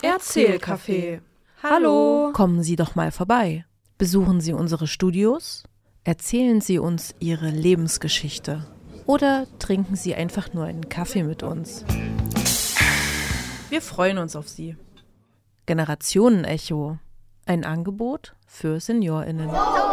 Erzählcafé. Hallo. Kommen Sie doch mal vorbei. Besuchen Sie unsere Studios. Erzählen Sie uns Ihre Lebensgeschichte. Oder trinken Sie einfach nur einen Kaffee mit uns. Wir freuen uns auf Sie. Generationenecho. Ein Angebot für SeniorInnen.